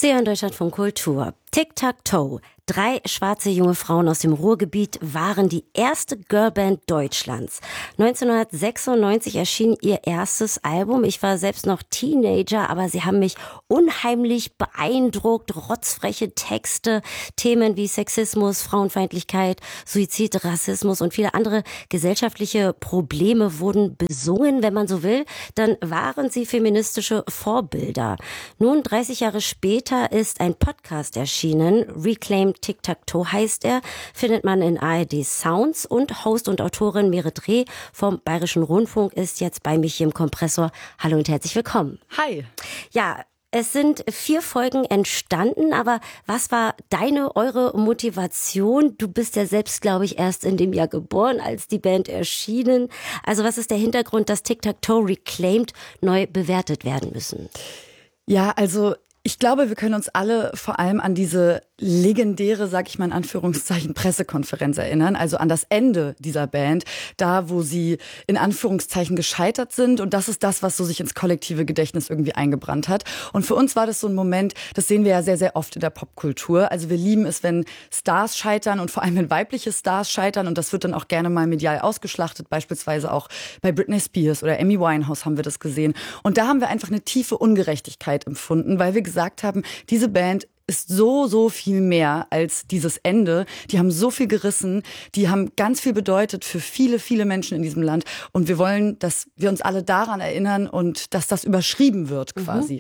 Sie hören Deutschlandfunk Kultur. Tic-Tac-Toe. 3 schwarze junge Frauen aus dem Ruhrgebiet waren die erste Girlband Deutschlands. 1996 erschien ihr erstes Album. Ich war selbst noch Teenager, aber sie haben mich unheimlich beeindruckt. Rotzfreche Texte, Themen wie Sexismus, Frauenfeindlichkeit, Suizid, Rassismus und viele andere gesellschaftliche Probleme wurden besungen, wenn man so will. Dann waren sie feministische Vorbilder. Nun, 30 Jahre später ist ein Podcast erschienen. Reclaimed Tic-Tac-Toe heißt er, findet man in ARD Sounds, und Host und Autorin Merit Reh vom Bayerischen Rundfunk ist jetzt bei mich hier im Kompressor. Hallo und herzlich willkommen. Hi. Ja, es sind 4 Folgen entstanden, aber was war eure Motivation? Du bist ja selbst, glaube ich, erst in dem Jahr geboren, als die Band erschienen. Also was ist der Hintergrund, dass Tic-Tac-Toe Reclaimed neu bewertet werden müssen? Ja, also ich glaube, wir können uns alle vor allem an diese legendäre, sag ich mal in Anführungszeichen, Pressekonferenz erinnern, also an das Ende dieser Band, da wo sie in Anführungszeichen gescheitert sind, und das ist das, was so sich ins kollektive Gedächtnis irgendwie eingebrannt hat. Und für uns war das so ein Moment, das sehen wir ja sehr, sehr oft in der Popkultur. Also wir lieben es, wenn Stars scheitern und vor allem wenn weibliche Stars scheitern, und das wird dann auch gerne mal medial ausgeschlachtet, beispielsweise auch bei Britney Spears oder Amy Winehouse haben wir das gesehen. Und da haben wir einfach eine tiefe Ungerechtigkeit empfunden, weil wir gesagt haben, diese Band ist so viel mehr als dieses Ende. Die haben so viel gerissen, die haben ganz viel bedeutet für viele, viele Menschen in diesem Land. Und wir wollen, dass wir uns alle daran erinnern und dass das überschrieben wird quasi.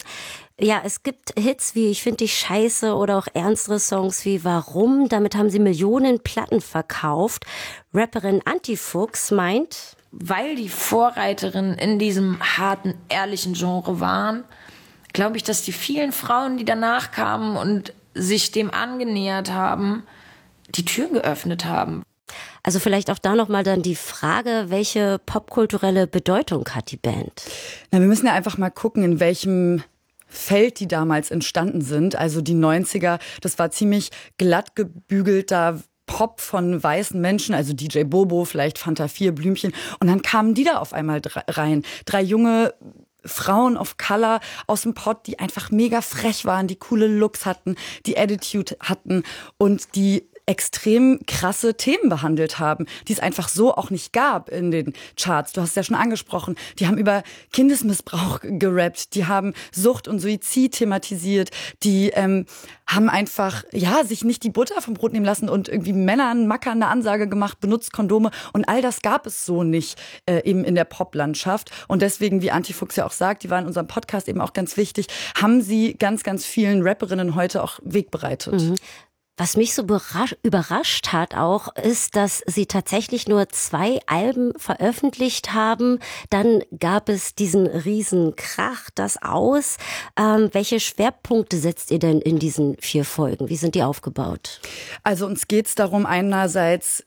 Ja, es gibt Hits wie Ich find dich scheiße oder auch ernstere Songs wie Warum. Damit haben sie Millionen Platten verkauft. Rapperin Antifuchs meint, weil die Vorreiterinnen in diesem harten, ehrlichen Genre waren, glaube ich, dass die vielen Frauen, die danach kamen und sich dem angenähert haben, die Türen geöffnet haben. Also vielleicht auch da nochmal dann die Frage, welche popkulturelle Bedeutung hat die Band? Na, wir müssen ja einfach mal gucken, in welchem Feld die damals entstanden sind. Also die 90er, das war ziemlich glatt gebügelter Pop von weißen Menschen, also DJ Bobo, vielleicht Fanta 4, Blümchen. Und dann kamen die da auf einmal rein. 3 junge Frauen of Color aus dem Pott, die einfach mega frech waren, die coole Looks hatten, die Attitude hatten und die extrem krasse Themen behandelt haben, die es einfach so auch nicht gab in den Charts. Du hast es ja schon angesprochen. Die haben über Kindesmissbrauch gerappt, die haben Sucht und Suizid thematisiert, die haben einfach, ja, sich nicht die Butter vom Brot nehmen lassen und irgendwie Männern Mackern eine Ansage gemacht, benutzt Kondome, und all das gab es so nicht eben in der Poplandschaft. Und deswegen, wie Antifuchs ja auch sagt, die waren in unserem Podcast eben auch ganz wichtig, haben sie ganz, ganz vielen Rapperinnen heute auch Weg bereitet. Was mich so überrascht hat auch, ist, dass sie tatsächlich nur 2 Alben veröffentlicht haben. Dann gab es diesen riesen Krach, das Aus. Welche Schwerpunkte setzt ihr denn in diesen 4 Folgen? Wie sind die aufgebaut? Also uns geht's darum, einerseits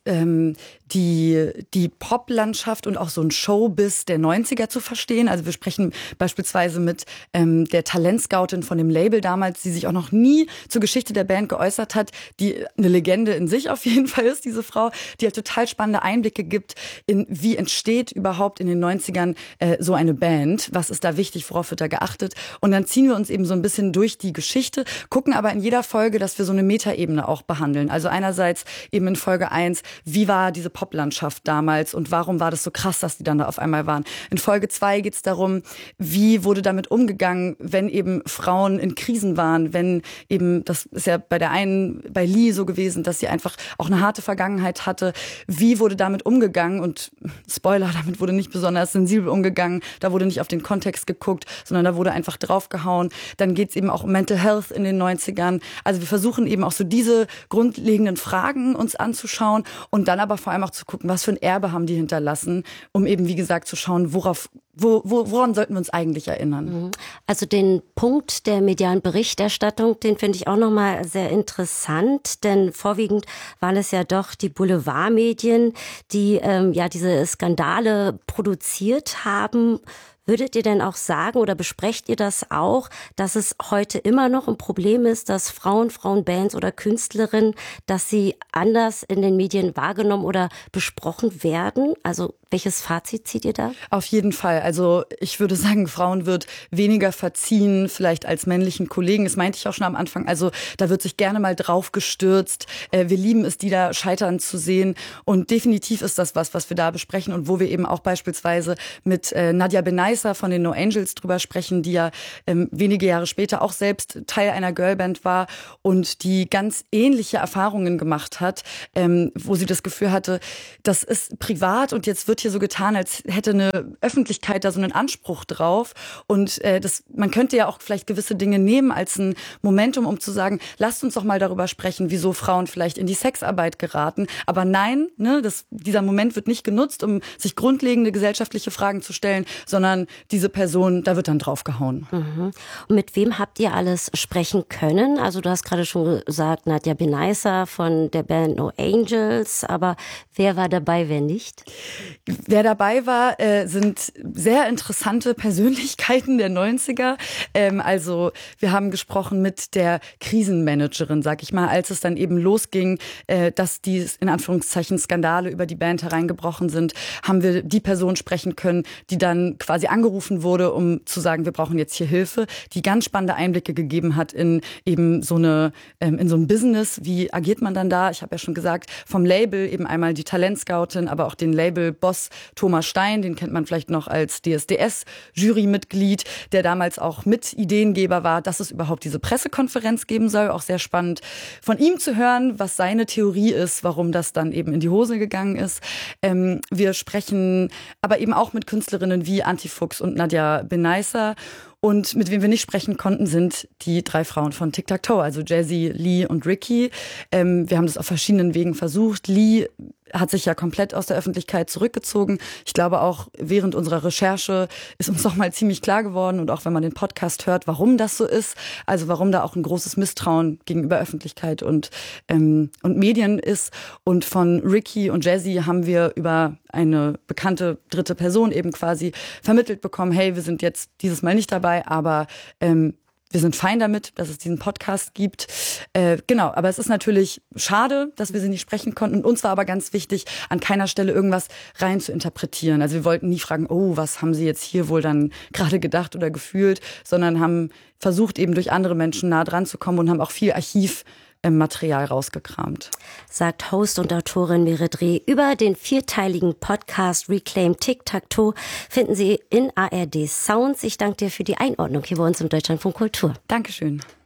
die Poplandschaft und auch so ein Showbiz der 90er zu verstehen. Also wir sprechen beispielsweise mit der Talentscoutin von dem Label damals, die sich auch noch nie zur Geschichte der Band geäußert hat, die eine Legende in sich auf jeden Fall ist, diese Frau, die halt total spannende Einblicke gibt in, wie entsteht überhaupt in den 90ern so eine Band, was ist da wichtig, worauf wird da geachtet, und dann ziehen wir uns eben so ein bisschen durch die Geschichte, gucken aber in jeder Folge, dass wir so eine Metaebene auch behandeln. Also einerseits eben in Folge 1, wie war diese Poplandschaft damals und warum war das so krass, dass die dann da auf einmal waren. In Folge 2 geht es darum, wie wurde damit umgegangen, wenn eben Frauen in Krisen waren, wenn eben, das ist ja bei der einen, bei Lee so gewesen, dass sie einfach auch eine harte Vergangenheit hatte. Wie wurde damit umgegangen? Und Spoiler, damit wurde nicht besonders sensibel umgegangen. Da wurde nicht auf den Kontext geguckt, sondern da wurde einfach draufgehauen. Dann geht es eben auch um Mental Health in den 90ern. Also wir versuchen eben auch so diese grundlegenden Fragen uns anzuschauen und dann aber vor allem auch zu gucken, was für ein Erbe haben die hinterlassen, um eben, wie gesagt, zu schauen, woran sollten wir uns eigentlich erinnern? Also den Punkt der medialen Berichterstattung, den finde ich auch nochmal sehr interessant, denn vorwiegend waren es ja doch die Boulevardmedien, die diese Skandale produziert haben. Würdet ihr denn auch sagen oder besprecht ihr das auch, dass es heute immer noch ein Problem ist, dass Frauenbands oder Künstlerinnen, dass sie anders in den Medien wahrgenommen oder besprochen werden? Also Welches Fazit zieht ihr da? Auf jeden Fall. Also ich würde sagen, Frauen wird weniger verziehen, vielleicht als männlichen Kollegen. Das meinte ich auch schon am Anfang. Also da wird sich gerne mal drauf gestürzt. Wir lieben es, die da scheitern zu sehen. Und definitiv ist das was wir da besprechen und wo wir eben auch beispielsweise mit Nadia Benaissa von den No Angels drüber sprechen, die ja wenige Jahre später auch selbst Teil einer Girlband war und die ganz ähnliche Erfahrungen gemacht hat, wo sie das Gefühl hatte, das ist privat und jetzt wird hier so getan, als hätte eine Öffentlichkeit da so einen Anspruch drauf. Und man könnte ja auch vielleicht gewisse Dinge nehmen als ein Momentum, um zu sagen, lasst uns doch mal darüber sprechen, wieso Frauen vielleicht in die Sexarbeit geraten. Aber nein, ne, dieser Moment wird nicht genutzt, um sich grundlegende gesellschaftliche Fragen zu stellen, sondern diese Person, da wird dann draufgehauen. Mhm. Und mit wem habt ihr alles sprechen können? Also du hast gerade schon gesagt, Nadia Benaissa von der Band No Angels, aber wer war dabei, wer nicht? Wer dabei war, sind sehr interessante Persönlichkeiten der 90er. Also wir haben gesprochen mit der Krisenmanagerin, sag ich mal, als es dann eben losging, dass die in Anführungszeichen Skandale über die Band hereingebrochen sind, haben wir die Person sprechen können, die dann quasi angerufen wurde, um zu sagen, wir brauchen jetzt hier Hilfe, die ganz spannende Einblicke gegeben hat in eben so ein Business. Wie agiert man dann da? Ich habe ja schon gesagt, vom Label eben einmal die Talentscoutin, aber auch den Labelboss Thomas Stein, den kennt man vielleicht noch als DSDS-Jurymitglied, der damals auch Mitideengeber war, dass es überhaupt diese Pressekonferenz geben soll. Auch sehr spannend von ihm zu hören, was seine Theorie ist, warum das dann eben in die Hose gegangen ist. Wir sprechen aber eben auch mit Künstlerinnen wie Antifuchs und Nadia Benaissa. Und mit wem wir nicht sprechen konnten, sind die 3 Frauen von Tic Tac Toe, also Jessie, Lee und Ricky. Wir haben das auf verschiedenen Wegen versucht. Lee hat sich ja komplett aus der Öffentlichkeit zurückgezogen. Ich glaube auch während unserer Recherche ist uns noch mal ziemlich klar geworden und auch wenn man den Podcast hört, warum das so ist. Also warum da auch ein großes Misstrauen gegenüber Öffentlichkeit und Medien ist. Und von Ricky und Jessie haben wir über eine bekannte dritte Person eben quasi vermittelt bekommen, hey, wir sind jetzt dieses Mal nicht dabei, aber wir sind fein damit, dass es diesen Podcast gibt. Genau, aber es ist natürlich schade, dass wir sie nicht sprechen konnten. Uns war aber ganz wichtig, an keiner Stelle irgendwas rein zu interpretieren. Also wir wollten nie fragen, oh, was haben sie jetzt hier wohl dann gerade gedacht oder gefühlt, sondern haben versucht, eben durch andere Menschen nah dran zu kommen und haben auch viel Archivmaterial rausgekramt. Sagt Host und Autorin Merit Reh über den 4-teiligen Podcast Reclaim Tic Tac Toe. Finden Sie in ARD Sounds. Ich danke dir für die Einordnung hier bei uns im Deutschlandfunk Kultur. Dankeschön.